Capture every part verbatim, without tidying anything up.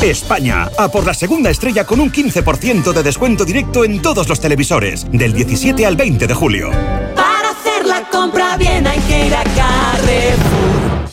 España, a por la segunda estrella con un quince por ciento de descuento directo en todos los televisores, del diecisiete al veinte de julio. Para hacer la compra bien hay que ir a Carrefour.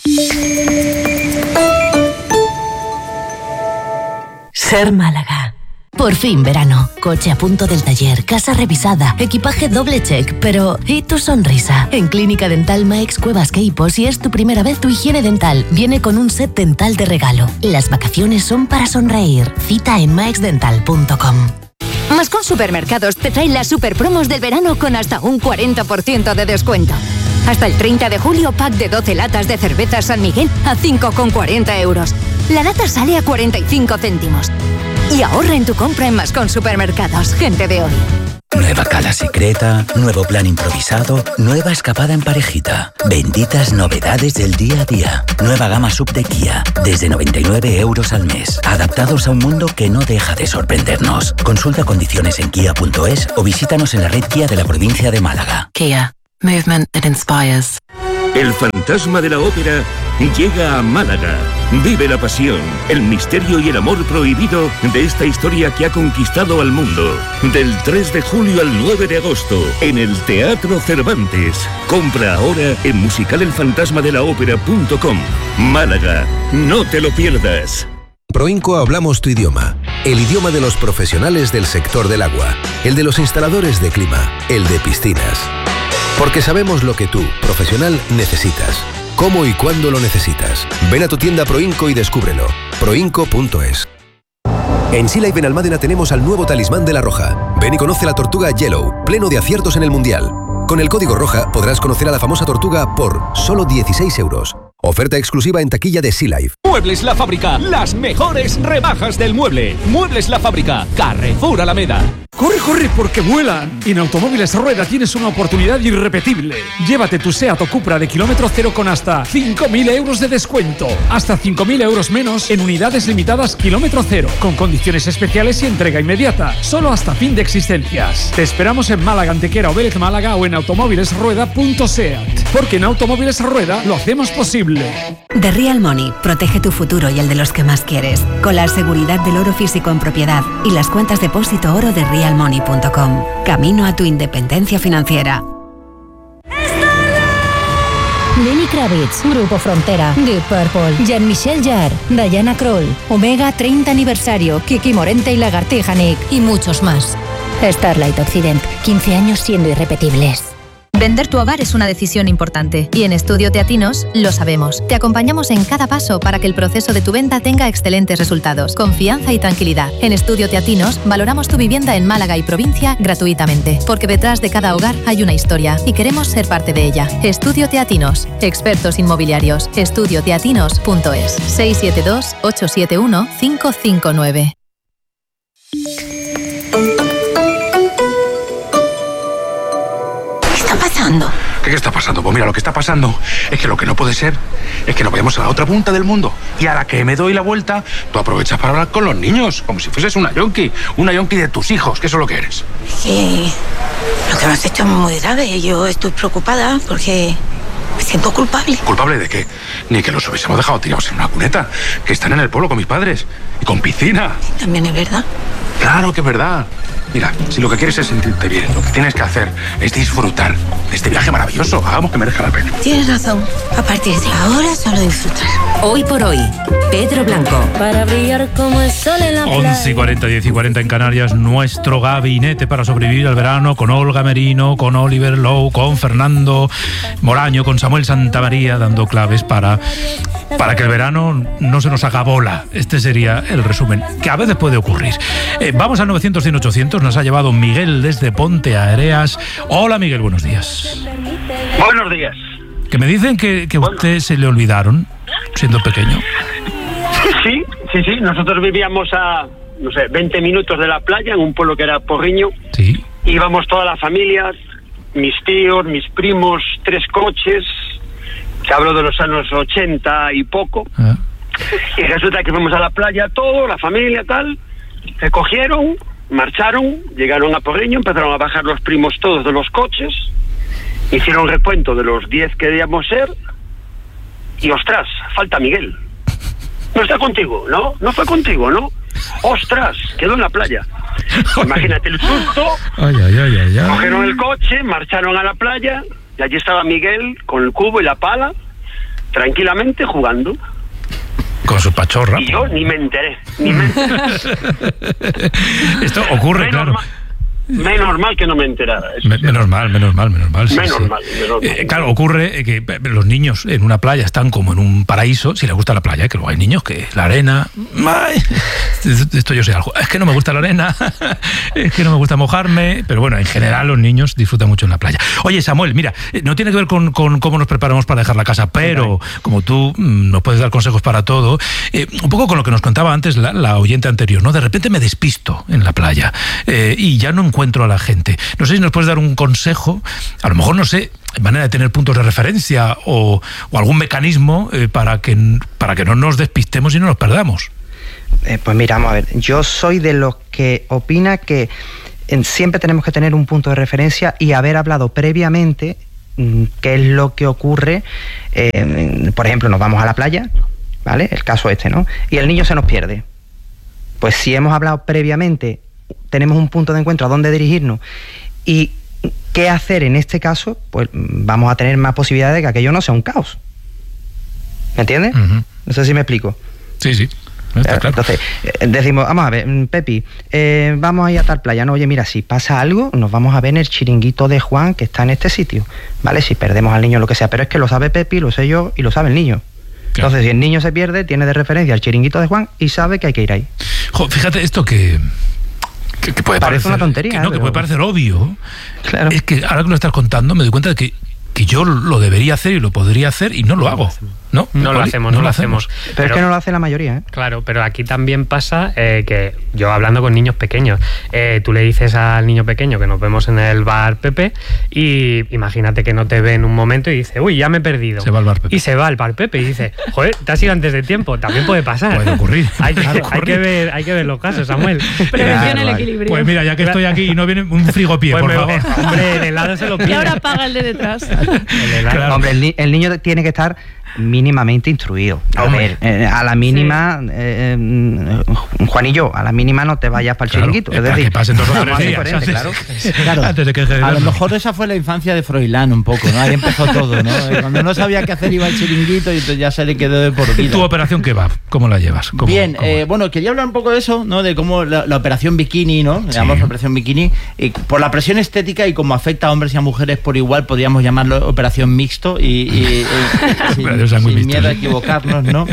Ser Málaga. Por fin verano. Coche a punto del taller, casa revisada, equipaje doble check, pero ¿y tu sonrisa? En Clínica Dental Maix Cuevas Queipo, si es tu primera vez, tu higiene dental viene con un set dental de regalo. Las vacaciones son para sonreír. Cita en maix dental punto com. Mascón Supermercados te trae las super promos del verano con hasta un cuarenta por ciento de descuento. Hasta el treinta de julio, pack de doce latas de cerveza San Miguel a cinco con cuarenta euros. La lata sale a cuarenta y cinco céntimos. Y ahorra en tu compra en Mascón Supermercados, gente de hoy. Nueva cala secreta, nuevo plan improvisado, nueva escapada en parejita. Benditas novedades del día a día. Nueva gama sub de Kia, desde noventa y nueve euros al mes. Adaptados a un mundo que no deja de sorprendernos. Consulta condiciones en kia punto es o visítanos en la red Kia de la provincia de Málaga. Kia. Movement that inspires. El fantasma de la ópera llega a Málaga. Vive la pasión, el misterio y el amor prohibido de esta historia que ha conquistado al mundo. Del tres de julio al nueve de agosto, en el Teatro Cervantes. Compra ahora en musical el fantasma de la ópera punto com. Málaga, no te lo pierdas. Proinco hablamos tu idioma, el idioma de los profesionales del sector del agua, el de los instaladores de clima, el de piscinas. Porque sabemos lo que tú, profesional, necesitas. ¿Cómo y cuándo lo necesitas? Ven a tu tienda Proinco y descúbrelo. proinco punto es. En Sea Life Benalmádena tenemos al nuevo talismán de la Roja. Ven y conoce la tortuga Yellow, pleno de aciertos en el Mundial. Con el código Roja podrás conocer a la famosa tortuga por solo dieciséis euros. Oferta exclusiva en taquilla de Sea Life. Muebles La Fábrica, las mejores rebajas del mueble. Muebles La Fábrica, Carrefour Alameda. ¡Corre, corre, porque vuelan! En Automóviles Rueda tienes una oportunidad irrepetible. Llévate tu Seat o Cupra de kilómetro cero con hasta cinco mil euros de descuento. Hasta cinco mil euros menos en unidades limitadas kilómetro cero, con condiciones especiales y entrega inmediata. Solo hasta fin de existencias. Te esperamos en Málaga, Antequera o Vélez Málaga o en automóvilesrueda punto seat. Porque en Automóviles Rueda lo hacemos posible. The Real Money protege tu futuro y el de los que más quieres, con la seguridad del oro físico en propiedad y las cuentas depósito oro de real money punto com. Camino a tu independencia financiera. Lenny Kravitz, Grupo Frontera, Deep Purple, Jean-Michel Jarre, Diana Krall, Omega treinta aniversario, Kiki Morente y Lagartija Nick y muchos más. Starlight Occident, quince años siendo irrepetibles. Vender tu hogar es una decisión importante y en Estudio Teatinos lo sabemos. Te acompañamos en cada paso para que el proceso de tu venta tenga excelentes resultados, confianza y tranquilidad. En Estudio Teatinos valoramos tu vivienda en Málaga y provincia gratuitamente, porque detrás de cada hogar hay una historia y queremos ser parte de ella. Estudio Teatinos, expertos inmobiliarios. estudio teatinos punto es. seis siete dos, ocho siete uno, cinco cinco nueve. ¿Qué, ¿Qué está pasando? Pues mira, lo que está pasando es que lo que no puede ser es que nos vayamos a la otra punta del mundo y a la que me doy la vuelta, tú aprovechas para hablar con los niños, como si fueses una yonki, una yonki de tus hijos, que eso es lo que eres. Sí, lo que me has hecho es muy grave y yo estoy preocupada porque me siento culpable. ¿Culpable de qué? Ni que los hubiésemos dejado tirados en una cuneta, que están en el pueblo con mis padres y con piscina. También es verdad. Claro que es verdad. Mira, si lo que quieres es sentirte bien, lo que tienes que hacer es disfrutar de este viaje maravilloso. Hagamos que merezca la pena. Tienes razón. A partir de ahora solo disfrutar. Hoy por hoy, Pedro Blanco. Para brillar como el sol en la playa. once y cuarenta, diez y cuarenta en Canarias, nuestro gabinete para sobrevivir al verano con Olga Merino, con Oliver Lowe, con Fernando Moraño, con Samuel Santamaría, dando claves para, para que el verano no se nos haga bola. Este sería el resumen, que a veces puede ocurrir. Eh, vamos al novecientos cien ochocientos, nos ha llevado Miguel desde Ponte Areas. Hola Miguel, buenos días. Buenos días. Que me dicen que, que a usted se le olvidaron siendo pequeño. Sí, sí, sí. Nosotros vivíamos a, no sé, veinte minutos de la playa, en un pueblo que era Porriño. Sí. Íbamos toda la familia, mis tíos, mis primos, tres coches. Se habló de los años ochenta y poco. Ah. Y resulta que fuimos a la playa todo, la familia, tal. Se cogieron, marcharon, llegaron a Porriño, empezaron a bajar los primos todos de los coches. Hicieron recuento de los diez que debíamos ser. Y ostras, falta Miguel. No está contigo, ¿no? No fue contigo, ¿no? ¡Ostras! Quedó en la playa. Imagínate el susto. Ay, ay, ay, ay, ay. Cogieron el coche, marcharon a la playa y allí estaba Miguel con el cubo y la pala, tranquilamente jugando. Con su pachorra. Y yo ni me enteré, ni me enteré. Esto ocurre, menos claro. Mal, menos mal que no me enterara. Me, menos mal, menos mal, menos mal. Sí, menos, sí. mal menos mal. Eh, claro, ocurre que los niños en una playa están como en un paraíso, si les gusta la playa, que luego hay niños que la arena... Ay, esto yo sé algo. Es que no me gusta la arena, es que no me gusta mojarme, pero bueno, en general los niños disfrutan mucho en la playa. Oye, Samuel, mira, no tiene que ver con, con cómo nos preparamos para dejar la casa, pero como tú mmm, nos puedes dar consejos para todo, eh, un poco con lo que nos contaba antes la, la oyente anterior, ¿no? De repente me despisto en la playa eh, y ya no encuentro a la gente. No sé si nos puedes dar un consejo, a lo mejor, no sé, manera de tener puntos de referencia o, o algún mecanismo eh, para, que, para que no nos despistemos y no nos perdamos. Eh, pues mira, vamos a ver, yo soy de los que opina que en, siempre tenemos que tener un punto de referencia y haber hablado previamente mmm, qué es lo que ocurre. Eh, por ejemplo, nos vamos a la playa, ¿vale? El caso este, ¿no? Y el niño se nos pierde. Pues si hemos hablado previamente, tenemos un punto de encuentro a dónde dirigirnos y qué hacer en este caso, pues vamos a tener más posibilidades de que aquello no sea un caos. ¿Me entiendes? Uh-huh. No sé si me explico. Sí, sí. Está claro. Entonces, eh, decimos, vamos a ver, Pepi, eh, vamos a ir a tal playa. No, oye, mira, si pasa algo, nos vamos a ver en el chiringuito de Juan, que está en este sitio. ¿Vale? Si perdemos al niño, lo que sea. Pero es que lo sabe Pepi, lo sé yo y lo sabe el niño. Claro. Entonces, si el niño se pierde, tiene de referencia al chiringuito de Juan y sabe que hay que ir ahí. Jo, fíjate esto que... Que, que puede Parece parecer una tontería, que no, ¿eh? que puede parecer obvio. Claro. Es que ahora que lo estás contando me doy cuenta de que, que yo lo debería hacer y lo podría hacer y no lo hago. ¿No? No lo hacemos, no, no lo lo hacemos. Pero, pero es que no lo hace la mayoría, ¿eh? Claro, pero aquí también pasa eh, que yo hablando con niños pequeños, eh, tú le dices al niño pequeño que nos vemos en el bar Pepe y imagínate que no te ve en un momento y dice, uy, ya me he perdido. Se va al bar Pepe. Y se va al bar Pepe y dice, joder, te has ido antes de tiempo. También puede pasar. Puede ocurrir. Hay, que, Puede hay, ocurrir. que, ver, hay que ver los casos, Samuel. Prevención el equilibrio. Pues mira, ya que estoy aquí y no viene un frigopié, pues por me, favor. Hombre, el helado se lo pide. Y ahora paga el de detrás. El Claro. Hombre, el, ni el niño tiene que estar mínimamente instruido. A ver, eh, a la mínima, sí. eh, eh, Juanillo, a la mínima no te vayas para el claro, chiringuito. Es decir, que pasen dos o tres días, antes, claro. Claro. Antes de que a lo mejor esa fue la infancia de Froilán un poco, ¿no? Ahí empezó todo, ¿no? Cuando no sabía qué hacer iba al chiringuito y entonces ya se le quedó de por vida. ¿Tu operación qué va? ¿Cómo la llevas? ¿Cómo, Bien, cómo eh, bueno, quería hablar un poco de eso, ¿no? De cómo la, la operación bikini, ¿no? Le llamamos Sí. operación bikini, y por la presión estética y como afecta a hombres y a mujeres por igual, podríamos llamarlo operación mixto y, y, y, y sin, sin mixto, miedo a equivocarnos, ¿no?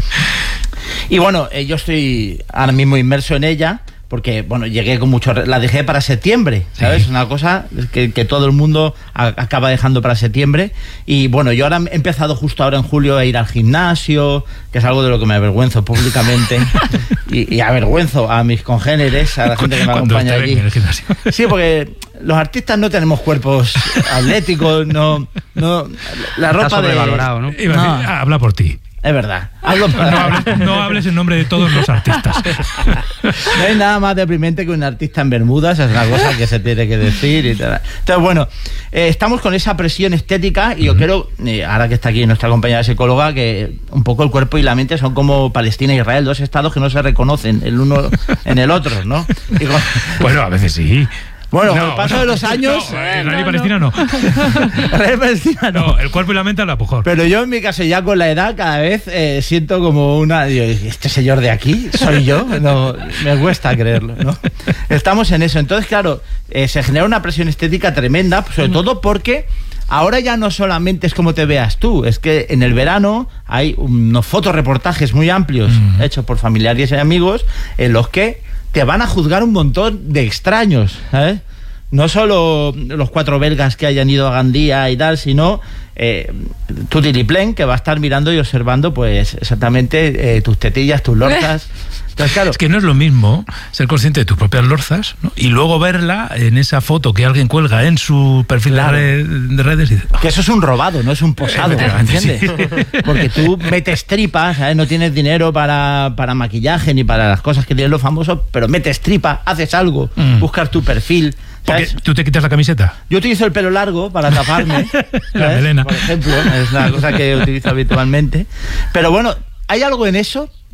Y bueno, eh, yo estoy ahora mismo inmerso en ella porque, bueno, llegué con mucho... La dejé para septiembre, ¿sabes? Sí. Una cosa que, que todo el mundo a, acaba dejando para septiembre. Y, bueno, yo ahora he empezado justo ahora en julio a ir al gimnasio, que es algo de lo que me avergüenzo públicamente. y, y avergüenzo a mis congéneres, a la gente que me acompaña allí. En el gimnasio. Sí, porque los artistas no tenemos cuerpos atléticos, no... no la ropa Está sobrevalorado, de... ¿no? Iba a decir, ah, habla por ti. Es verdad. Hablo no, hables, no hables en nombre de todos los artistas. No hay nada más deprimente que un artista en Bermudas, es una cosa que se tiene que decir y tal. Entonces, bueno, eh, estamos con esa presión estética y yo uh-huh. quiero, eh, ahora que está aquí nuestra compañera psicóloga, que un poco el cuerpo y la mente son como Palestina e Israel, dos estados que no se reconocen el uno en el otro, ¿no? Y con... Bueno, a veces sí. Bueno, no, con el paso no, de los años... No, Israel no, y Palestina no. Israel y Palestina no. No, el cuerpo y la mente a la mejor. Pero yo en mi caso, ya con la edad, cada vez eh, siento como una... Digo, ¿este señor de aquí soy yo? No, me cuesta creerlo, ¿no? Estamos en eso. Entonces, claro, eh, se genera una presión estética tremenda, sobre todo porque... Ahora ya no solamente es como te veas tú, es que en el verano hay unos fotoreportajes muy amplios mm. hechos por familiares y amigos en los que te van a juzgar un montón de extraños, ¿sabes? No solo los cuatro belgas que hayan ido a Gandía y tal, sino eh, tu tiliplén que va a estar mirando y observando pues exactamente eh, tus tetillas, tus lorzas. Entonces, claro, es que no es lo mismo ser consciente de tus propias lorzas, ¿no? Y luego verla en esa foto que alguien cuelga en su perfil claro. de, red, de redes. Y... Que eso es un robado, no es un posado, ¿entiendes? Sí. Porque tú metes tripas, ¿sabes? No tienes dinero para, para maquillaje ni para las cosas que tienen los famosos, pero metes tripa, haces algo, mm. buscas tu perfil. ¿Sabes? ¿Tú te quitas la camiseta? Yo utilizo el pelo largo para taparme, la melena, por ejemplo, es una cosa que utilizo habitualmente. Pero bueno, hay algo en eso,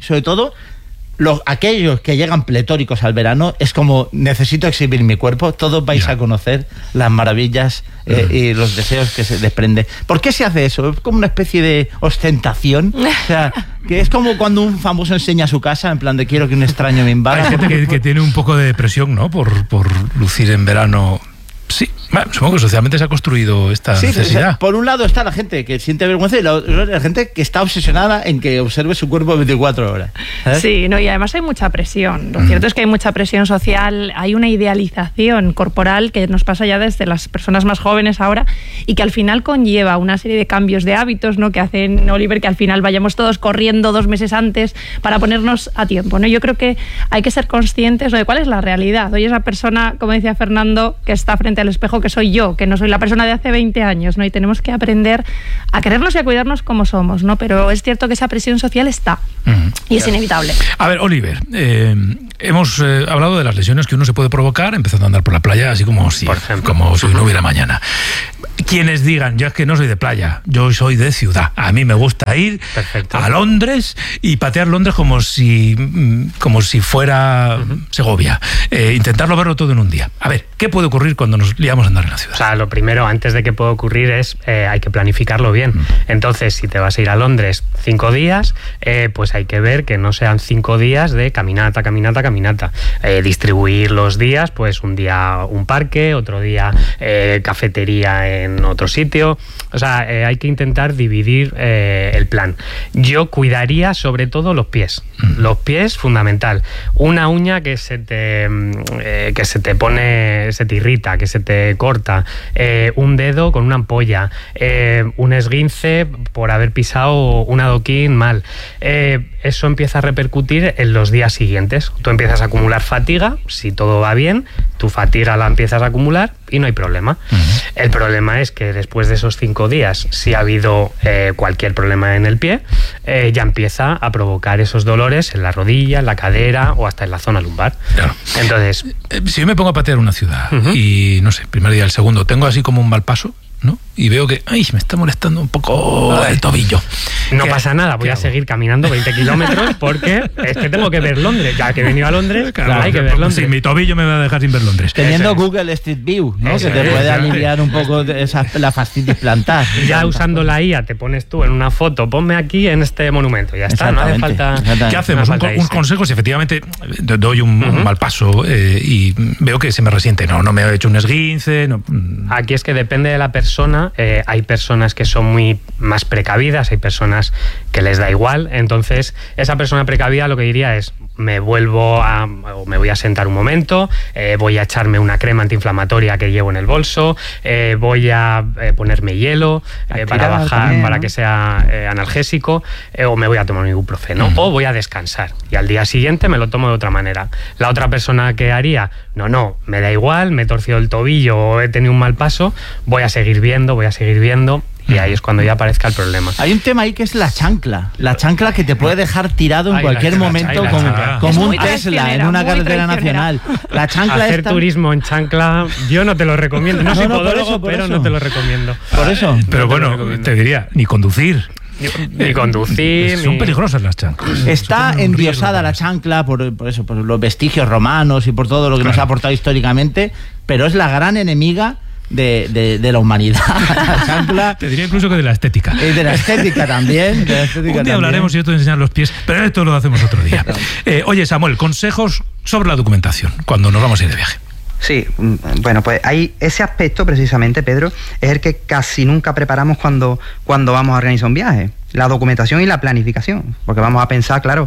sobre todo los, aquellos que llegan pletóricos al verano, es como, necesito exhibir mi cuerpo, todos vais yeah. a conocer las maravillas eh, y los deseos que se desprende. ¿Por qué se hace eso? Es como una especie de ostentación, o sea, que es como cuando un famoso enseña su casa, en plan de quiero que un extraño me invada. Hay gente que, que tiene un poco de depresión, ¿no? Por, por lucir en verano. Sí, bueno, supongo que socialmente se ha construido esta sí, necesidad. O sea, por un lado está la gente que siente vergüenza y la, la gente que está obsesionada en que observe su cuerpo veinticuatro horas. ¿sabes? Sí, no, y además hay mucha presión. Lo mm. cierto es que hay mucha presión social, hay una idealización corporal que nos pasa ya desde las personas más jóvenes ahora y que al final conlleva una serie de cambios de hábitos, ¿no? Que hacen, Oliver, que al final vayamos todos corriendo dos meses antes para ponernos a tiempo, ¿no? Yo creo que hay que ser conscientes, ¿no? de cuál es la realidad. Hoy esa persona, como decía Fernando, que está frente al espejo, que soy yo, que no soy la persona de hace veinte años, ¿no? Y tenemos que aprender a querernos y a cuidarnos como somos, ¿no? Pero es cierto que esa presión social está uh-huh. y es claro. inevitable. A ver, Oliver, eh, hemos eh, hablado de las lesiones que uno se puede provocar empezando a andar por la playa, así como si, como si no hubiera mañana. Quienes digan, yo es que no soy de playa, yo soy de ciudad, a mí me gusta ir Perfecto. a Londres y patear Londres como si como si fuera uh-huh. Segovia, eh, intentarlo verlo todo en un día. A ver, ¿qué puede ocurrir cuando nos liamos a andar en la ciudad? O sea, lo primero, antes de que pueda ocurrir, es eh, hay que planificarlo bien. Uh-huh. Entonces, si te vas a ir a Londres cinco días, eh, pues hay que ver que no sean cinco días de caminata, caminata, caminata. Eh, distribuir los días, pues un día un parque, otro día eh, cafetería en en otro sitio, o sea, eh, hay que intentar dividir eh, el plan. Yo cuidaría sobre todo los pies, mm. los pies fundamental. Una uña que se te eh, que se te pone, se te irrita, que se te corta, eh, un dedo con una ampolla, eh, un esguince por haber pisado un adoquín mal. Eh, eso empieza a repercutir en los días siguientes. Tú empiezas a acumular fatiga, si todo va bien, tu fatiga la empiezas a acumular y no hay problema. Uh-huh. El problema es que después de esos cinco días, si ha habido eh, cualquier problema en el pie, eh, ya empieza a provocar esos dolores en la rodilla, en la cadera o hasta en la zona lumbar. Claro. Entonces, eh, si yo me pongo a patear una ciudad uh-huh. y, no sé, primer día, el segundo, tengo así como un mal paso, ¿no? Y veo que, ay, me está molestando un poco el tobillo. No pasa nada, voy a seguir caminando veinte kilómetros porque es que tengo que ver Londres. Ya que he venido a Londres, claro, hay que ver Londres. Sí, mi tobillo me va a dejar sin ver Londres. Teniendo Eso Google es. Street View, ¿no? Eso que te es, puede aliviar un poco de esa, la fastidio plantar. Ya usando la I A te pones tú en una foto, ponme aquí en este monumento, ya está, no hace falta... ¿Qué hacemos? No un, un consejo, si efectivamente doy un, uh-huh. un mal paso eh, y veo que se me resiente, no, no me he hecho un esguince... No. Aquí es que depende de la persona. Eh, hay personas que son muy más precavidas, hay personas que les da igual, entonces esa persona precavida lo que diría es me vuelvo a, o me voy a sentar un momento, eh, voy a echarme una crema antiinflamatoria que llevo en el bolso, eh, voy a eh, ponerme hielo eh, para bajar, también, ¿no? para que sea eh, analgésico, eh, o me voy a tomar un ibuprofeno, uh-huh. o voy a descansar y al día siguiente me lo tomo de otra manera. La otra persona que haría, no, no, me da igual, me he torcido el tobillo o he tenido un mal paso, voy a seguir viendo, voy a seguir viendo. Y ahí es cuando ya aparezca el problema. Hay un tema ahí que es la chancla. La chancla que te puede dejar tirado en ay, cualquier la, momento la, como, como un Tesla en una carretera nacional. La chancla Hacer tan... turismo en chancla, yo no te lo recomiendo. No, no soy no, podólogo, eso, pero eso. no te lo recomiendo. Por eso. Pero no bueno, te, te diría, ni conducir. Ni conducir. Son ni... peligrosas las chanclas. Está endiosada la chancla por, por eso, por los vestigios romanos y por todo lo que claro. nos ha aportado históricamente, pero es la gran enemiga De, de, de la humanidad. La chancla, te diría incluso que de la estética. Y de la estética también. De la estética Un día también. hablaremos y esto de enseñar los pies, pero esto lo hacemos otro día. eh, oye, Samuel, consejos sobre la documentación cuando nos vamos a ir de viaje. Sí, bueno, pues hay ese aspecto precisamente, Pedro, es el que casi nunca preparamos cuando, cuando vamos a organizar un viaje. La documentación y la planificación, porque vamos a pensar, claro,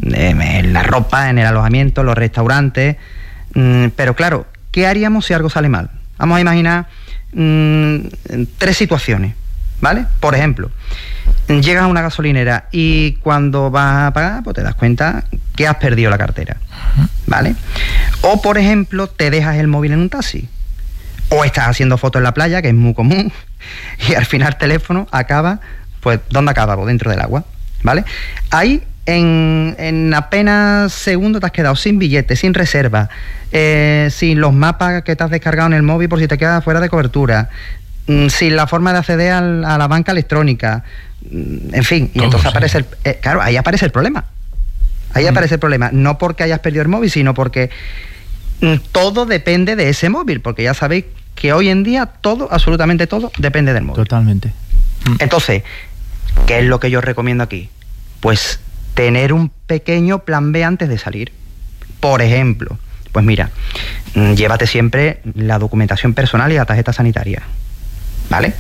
en la ropa, en el alojamiento, los restaurantes, pero claro, ¿qué haríamos si algo sale mal? Vamos a imaginar mmm, tres situaciones, ¿vale? Por ejemplo, llegas a una gasolinera y cuando vas a pagar, pues te das cuenta que has perdido la cartera, ¿vale? O, por ejemplo, te dejas el móvil en un taxi. O estás haciendo fotos en la playa, que es muy común, y al final el teléfono acaba, pues, ¿dónde acaba? Pues dentro del agua, ¿vale? Ahí... En, en apenas segundos te has quedado sin billetes, sin reserva, eh, sin los mapas que te has descargado en el móvil por si te quedas fuera de cobertura, mm, sin la forma de acceder al, a la banca electrónica, mm, en fin, y entonces aparece el, eh, claro, ahí aparece el problema. Ahí mm. aparece el problema, no porque hayas perdido el móvil, sino porque mm, todo depende de ese móvil, porque ya sabéis que hoy en día todo, absolutamente todo, depende del móvil. Totalmente. Mm. Entonces, ¿qué es lo que yo recomiendo aquí? Pues tener un pequeño plan B antes de salir. Por ejemplo, pues mira, llévate siempre la documentación personal y la tarjeta sanitaria, ¿vale?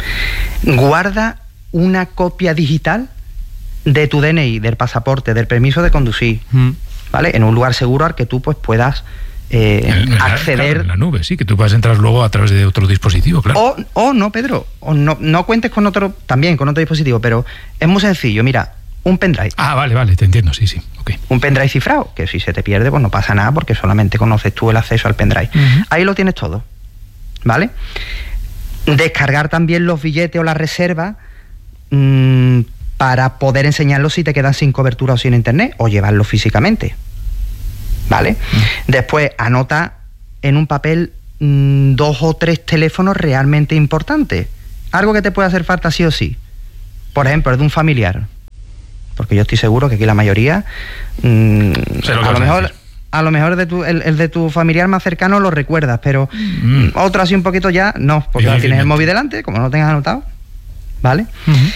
Guarda una copia digital de tu D N I, del pasaporte, del permiso de conducir, mm. ¿vale? En un lugar seguro al que tú pues puedas eh, en, en acceder. La, claro, en la nube, sí, que tú puedas entrar luego a través de otro dispositivo, claro. O, o no, Pedro, o no, no cuentes con otro, también con otro dispositivo, pero es muy sencillo, mira, un pendrive. Ah, vale, vale, te entiendo, sí, sí, ok. Un pendrive cifrado, que si se te pierde, pues no pasa nada, porque solamente conoces tú el acceso al pendrive. Uh-huh. Ahí lo tienes todo, ¿vale? Descargar también los billetes o las reservas mmm, para poder enseñarlos si te quedan sin cobertura o sin internet, o llevarlo físicamente, ¿vale? Uh-huh. Después, anota en un papel mmm, dos o tres teléfonos realmente importantes. Algo que te puede hacer falta sí o sí. Por ejemplo, el de un familiar. Porque yo estoy seguro que aquí la mayoría mmm, a, lo a mejor a lo mejor de tu, el, el de tu familiar más cercano lo recuerdas, pero mm. otro así un poquito ya no, porque no tienes el móvil delante, como no lo tengas anotado, ¿vale? Uh-huh.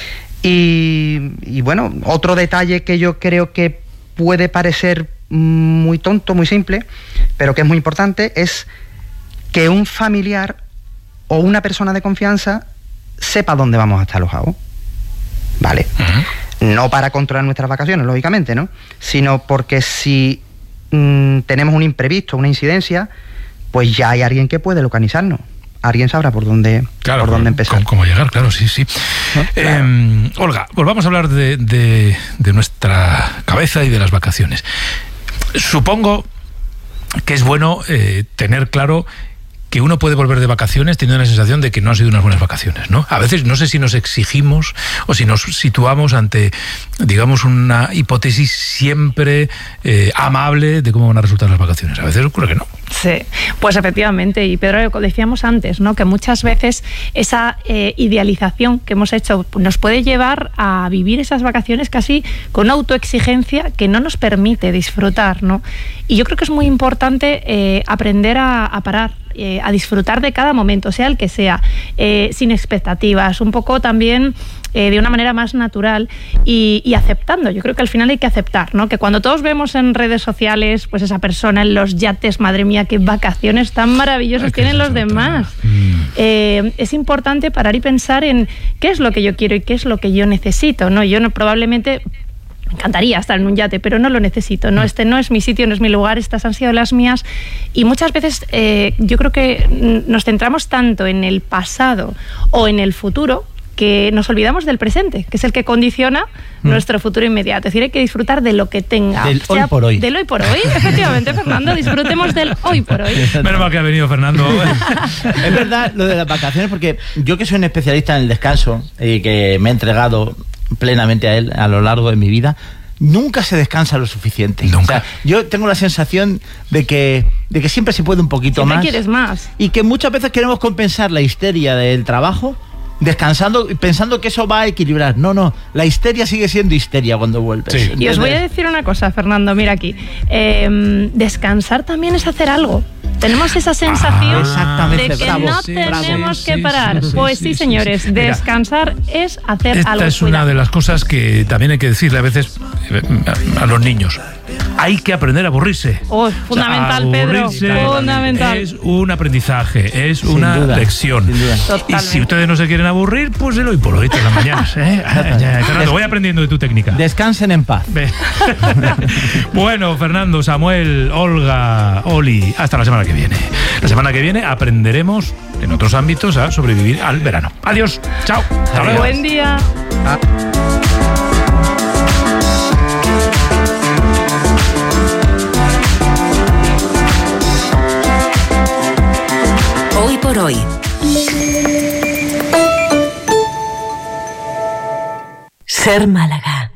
y, y bueno, otro detalle que yo creo que puede parecer muy tonto, muy simple, pero que es muy importante, es que un familiar o una persona de confianza sepa dónde vamos a estar alojados, ¿vale? Uh-huh. No para controlar nuestras vacaciones, lógicamente, ¿no? Sino porque si mmm, tenemos un imprevisto, una incidencia, pues ya hay alguien que puede localizarnos. Alguien sabrá por dónde, claro, por dónde empezar. Cómo, cómo llegar, claro, sí, sí. ¿No? Claro. Eh, Olga, volvamos a hablar de, de, de nuestra cabeza y de las vacaciones. Supongo que es bueno eh, tener claro que uno puede volver de vacaciones teniendo la sensación de que no han sido unas buenas vacaciones, ¿no? A veces no sé si nos exigimos o si nos situamos ante, digamos, una hipótesis siempre eh, amable de cómo van a resultar las vacaciones. A veces ocurre que no. Sí, pues efectivamente, y Pedro, lo decíamos antes, ¿no? Que muchas veces esa eh, idealización que hemos hecho nos puede llevar a vivir esas vacaciones casi con una autoexigencia que no nos permite disfrutar, ¿no? Y yo creo que es muy importante eh, aprender a, a parar, eh, a disfrutar de cada momento, sea el que sea, eh, sin expectativas, un poco también eh, de una manera más natural y, y aceptando. Yo creo que al final hay que aceptar, ¿no? Que cuando todos vemos en redes sociales, pues esa persona en los yates, madre mía, qué vacaciones tan maravillosas tienen los demás. Mm. Eh, es importante parar y pensar en qué es lo que yo quiero y qué es lo que yo necesito, ¿no? Yo no, probablemente me encantaría estar en un yate, pero no lo necesito, ¿no? Este no es mi sitio, no es mi lugar, estas han sido las mías. Y muchas veces eh, yo creo que nos centramos tanto en el pasado o en el futuro que nos olvidamos del presente, que es el que condiciona mm. nuestro futuro inmediato. Es decir, hay que disfrutar de lo que tenga. Del hoy por hoy. Del hoy por hoy, efectivamente, Fernando, disfrutemos del hoy por hoy. Menos mal que ha venido Fernando. Es verdad lo de las vacaciones, porque yo que soy un especialista en el descanso y que me he entregado plenamente a él a lo largo de mi vida, nunca se descansa lo suficiente. Nunca. O sea, yo tengo la sensación de que, de que siempre se puede un poquito siempre más. Quieres más. Y que muchas veces queremos compensar la histeria del trabajo descansando y pensando que eso va a equilibrar. No, no, la histeria sigue siendo histeria cuando vuelves. Sí. Y os voy a decir una cosa, Fernando, mira aquí. Eh, descansar también es hacer algo. Tenemos esa sensación ah, de que bravo, no sí, tenemos sí, que sí, parar. sí, sí, pues sí, sí, sí, señores, sí. descansar Mira, es hacer esta algo. Es Cuidado. una de las cosas que también hay que decirle a veces a los niños. Hay que aprender a aburrirse. Oh, fundamental, o sea, Pedro. Fundamental. Es un aprendizaje, es sin una duda, lección. Y si ustedes no se quieren aburrir, pues el hoy por hoy, todas las mañanas. ¿eh? Fernando, voy aprendiendo de tu técnica. Descansen en paz. Bueno, Fernando, Samuel, Olga, Oli, hasta la semana que viene. La semana que viene aprenderemos en otros ámbitos a sobrevivir al verano. Adiós, chao. Hasta luego. Buen día. Ah. Hoy por hoy. Ser Málaga.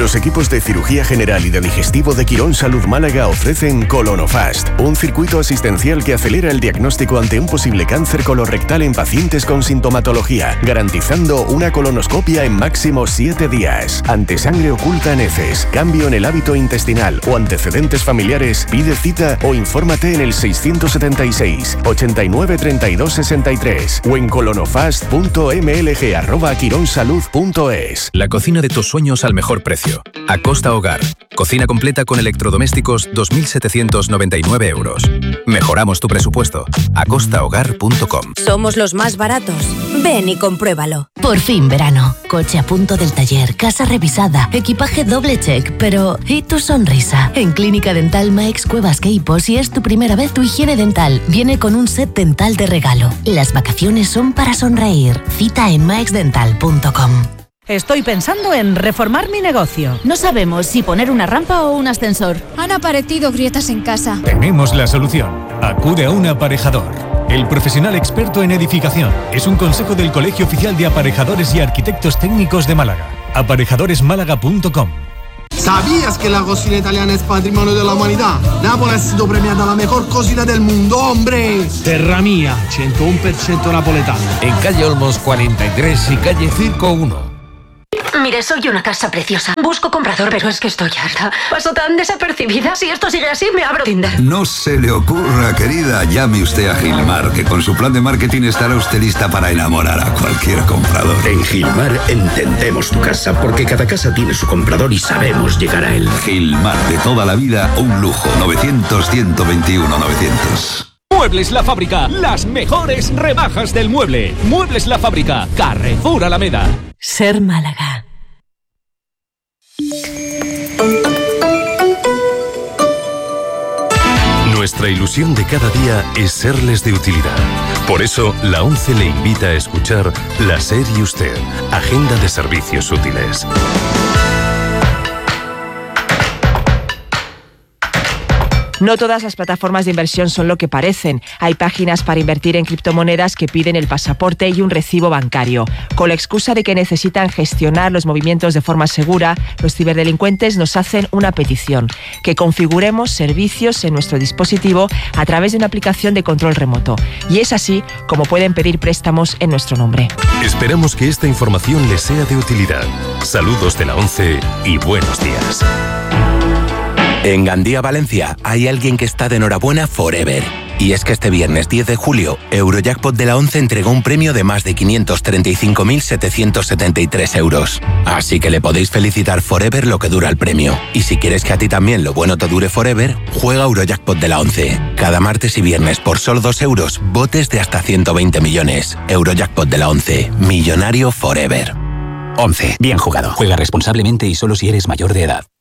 Los equipos de cirugía general y de digestivo de Quirón Salud Málaga ofrecen Colonofast, un circuito asistencial que acelera el diagnóstico ante un posible cáncer colorectal en pacientes con sintomatología, garantizando una colonoscopia en máximo siete días. Ante sangre oculta en heces, cambio en el hábito intestinal o antecedentes familiares, pide cita o infórmate en el seiscientos setenta y seis, ochenta y nueve, treinta y dos, sesenta y tres o en colonofast punto m l g arroba quironsalud punto es. La cocina de tus sueños al mejor precio. Acosta Hogar. Cocina completa con electrodomésticos dos mil setecientos noventa y nueve euros. Mejoramos tu presupuesto. acosta hogar punto com. Somos los más baratos. Ven y compruébalo. Por fin verano. Coche a punto del taller, casa revisada, equipaje doble check, pero ¿y tu sonrisa? En Clínica Dental Maix Cuevas Queipo, si es tu primera vez, tu higiene dental viene con un set dental de regalo. Las vacaciones son para sonreír. Cita en maix dental punto com. Estoy pensando en reformar mi negocio. No sabemos si poner una rampa o un ascensor. Han aparecido grietas en casa. Tenemos la solución. Acude a un aparejador. El profesional experto en edificación. Es un consejo del Colegio Oficial de Aparejadores y Arquitectos Técnicos de Málaga. aparejadores málaga punto com. ¿Sabías que la cocina italiana es patrimonio de la humanidad? Nápoles ha sido premiada la mejor cocina del mundo, hombre. Terra Mía, ciento uno por ciento napoletana. En calle Olmos cuarenta y tres y calle Circo uno. Mire, soy una casa preciosa. Busco comprador, pero es que estoy harta. Paso tan desapercibida. Si esto sigue así, me abro Tinder. No se le ocurra, querida. Llame usted a Gilmar, que con su plan de marketing estará usted lista para enamorar a cualquier comprador. En Gilmar entendemos tu casa, porque cada casa tiene su comprador y sabemos llegar a él. Gilmar, de toda la vida, un lujo. novecientos, ciento veintiuno, novecientos. Muebles La Fábrica, las mejores rebajas del mueble. Muebles La Fábrica, Carrefour Alameda. Ser Málaga. Nuestra ilusión de cada día es serles de utilidad. Por eso, la ONCE le invita a escuchar La SER y Usted, Agenda de Servicios Útiles. No todas las plataformas de inversión son lo que parecen. Hay páginas para invertir en criptomonedas que piden el pasaporte y un recibo bancario. Con la excusa de que necesitan gestionar los movimientos de forma segura, los ciberdelincuentes nos hacen una petición: que configuremos servicios en nuestro dispositivo a través de una aplicación de control remoto. Y es así como pueden pedir préstamos en nuestro nombre. Esperamos que esta información les sea de utilidad. Saludos de la ONCE y buenos días. En Gandía, Valencia, hay alguien que está de enhorabuena forever. Y es que este viernes diez de julio, Eurojackpot de la ONCE entregó un premio de más de quinientos treinta y cinco mil setecientos setenta y tres euros. Así que le podéis felicitar forever lo que dura el premio. Y si quieres que a ti también lo bueno te dure forever, juega Eurojackpot de la ONCE. Cada martes y viernes por solo dos euros, botes de hasta ciento veinte millones. Eurojackpot de la ONCE. Millonario forever. ONCE. Bien jugado. Juega responsablemente y solo si eres mayor de edad.